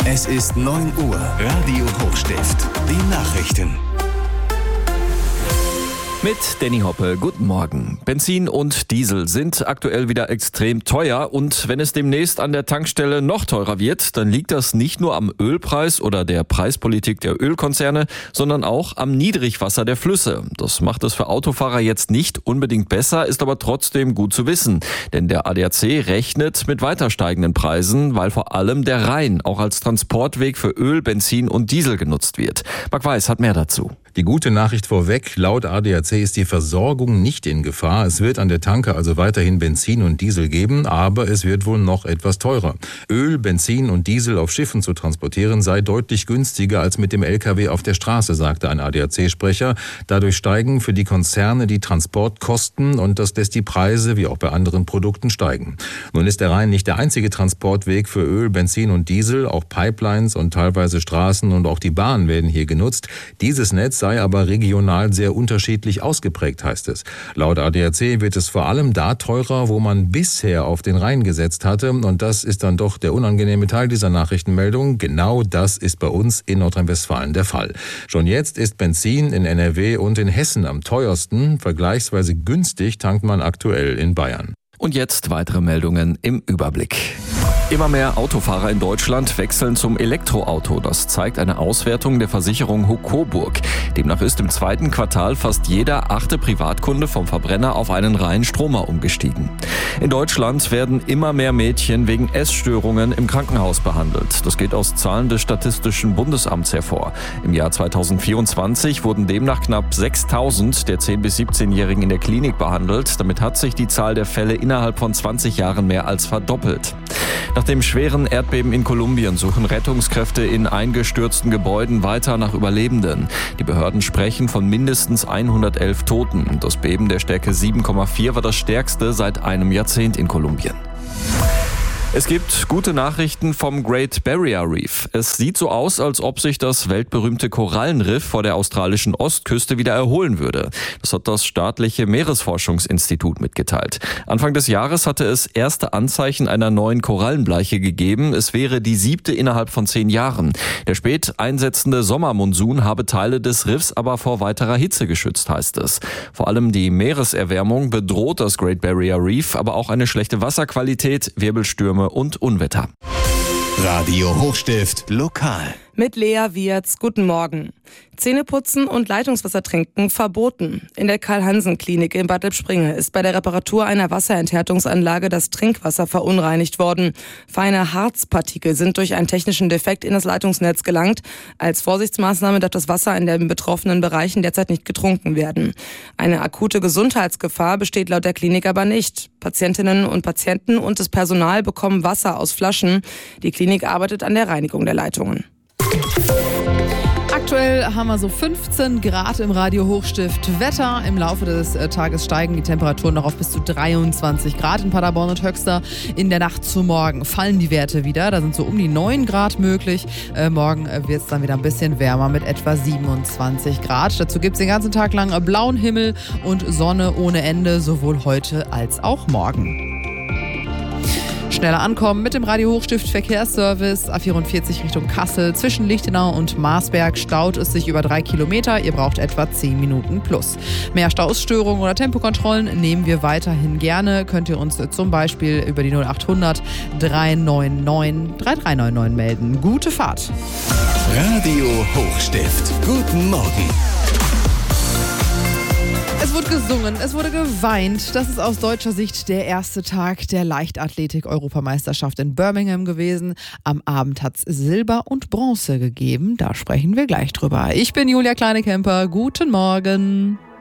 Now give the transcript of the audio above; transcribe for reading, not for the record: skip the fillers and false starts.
Es ist 9 Uhr. Radio Hochstift. Die Nachrichten. Mit Danny Hoppe, guten Morgen. Benzin und Diesel sind aktuell wieder extrem teuer und wenn es demnächst an der Tankstelle noch teurer wird, dann liegt das nicht nur am Ölpreis oder der Preispolitik der Ölkonzerne, sondern auch am Niedrigwasser der Flüsse. Das macht es für Autofahrer jetzt nicht unbedingt besser, ist aber trotzdem gut zu wissen. Denn der ADAC rechnet mit weiter steigenden Preisen, weil vor allem der Rhein auch als Transportweg für Öl, Benzin und Diesel genutzt wird. Marc Weiß hat mehr dazu. Die gute Nachricht vorweg, laut ADAC ist die Versorgung nicht in Gefahr. Es wird an der Tanke also weiterhin Benzin und Diesel geben, aber es wird wohl noch etwas teurer. Öl, Benzin und Diesel auf Schiffen zu transportieren sei deutlich günstiger als mit dem LKW auf der Straße, sagte ein ADAC-Sprecher. Dadurch steigen für die Konzerne die Transportkosten und das lässt die Preise wie auch bei anderen Produkten steigen. Nun ist der Rhein nicht der einzige Transportweg für Öl, Benzin und Diesel. Auch Pipelines und teilweise Straßen und auch die Bahn werden hier genutzt. Dieses Netz sei aber regional sehr unterschiedlich ausgeprägt, heißt es. Laut ADAC wird es vor allem da teurer, wo man bisher auf den Rhein gesetzt hatte. Und das ist dann doch der unangenehme Teil dieser Nachrichtenmeldung. Genau das ist bei uns in Nordrhein-Westfalen der Fall. Schon jetzt ist Benzin in NRW und in Hessen am teuersten. Vergleichsweise günstig tankt man aktuell in Bayern. Und jetzt weitere Meldungen im Überblick. Immer mehr Autofahrer in Deutschland wechseln zum Elektroauto. Das zeigt eine Auswertung der Versicherung Coburg. Demnach ist im zweiten Quartal fast jeder 8. Privatkunde vom Verbrenner auf einen reinen Stromer umgestiegen. In Deutschland werden immer mehr Mädchen wegen Essstörungen im Krankenhaus behandelt. Das geht aus Zahlen des Statistischen Bundesamts hervor. Im Jahr 2024 wurden demnach knapp 6.000 der 10- bis 17-Jährigen in der Klinik behandelt. Damit hat sich die Zahl der Fälle innerhalb von 20 Jahren mehr als verdoppelt. Nach dem schweren Erdbeben in Kolumbien suchen Rettungskräfte in eingestürzten Gebäuden weiter nach Überlebenden. Die Behörden sprechen von mindestens 111 Toten. Das Beben der Stärke 7,4 war das stärkste seit einem Jahrzehnt in Kolumbien. Es gibt gute Nachrichten vom Great Barrier Reef. Es sieht so aus, als ob sich das weltberühmte Korallenriff vor der australischen Ostküste wieder erholen würde. Das hat das staatliche Meeresforschungsinstitut mitgeteilt. Anfang des Jahres hatte es erste Anzeichen einer neuen Korallenbleiche gegeben. Es wäre die 7. innerhalb von 10 Jahren. Der spät einsetzende Sommermonsun habe Teile des Riffs aber vor weiterer Hitze geschützt, heißt es. Vor allem die Meereserwärmung bedroht das Great Barrier Reef, aber auch eine schlechte Wasserqualität, Wirbelstürme und Unwetter. Radio Hochstift lokal. Mit Lea Wiertz, guten Morgen. Zähneputzen und Leitungswasser trinken verboten. In der Karl-Hansen-Klinik in Bad Lippspringe ist bei der Reparatur einer Wasserenthärtungsanlage das Trinkwasser verunreinigt worden. Feine Harzpartikel sind durch einen technischen Defekt in das Leitungsnetz gelangt. Als Vorsichtsmaßnahme darf das Wasser in den betroffenen Bereichen derzeit nicht getrunken werden. Eine akute Gesundheitsgefahr besteht laut der Klinik aber nicht. Patientinnen und Patienten und das Personal bekommen Wasser aus Flaschen. Die Klinik arbeitet an der Reinigung der Leitungen. Aktuell haben wir so 15 Grad im Radio Hochstift. Wetter, im Laufe des Tages steigen die Temperaturen noch auf bis zu 23 Grad in Paderborn und Höxter. In der Nacht zu morgen fallen die Werte wieder. Da sind so um die 9 Grad möglich. Morgen wird es dann wieder ein bisschen wärmer mit etwa 27 Grad. Dazu gibt es den ganzen Tag lang blauen Himmel und Sonne ohne Ende, sowohl heute als auch morgen. Schneller ankommen mit dem Radio Hochstift Verkehrsservice A44 Richtung Kassel. Zwischen Lichtenau und Marsberg staut es sich über 3 Kilometer. Ihr braucht etwa 10 Minuten plus. Mehr Stausstörungen oder Tempokontrollen nehmen wir weiterhin gerne. Könnt ihr uns zum Beispiel über die 0800 399 3399 melden. Gute Fahrt. Radio Hochstift. Guten Morgen. Es wurde gesungen, es wurde geweint. Das ist aus deutscher Sicht der erste Tag der Leichtathletik-Europameisterschaft in Birmingham gewesen. Am Abend hat es Silber und Bronze gegeben. Da sprechen wir gleich drüber. Ich bin Julia Kleinekemper. Guten Morgen.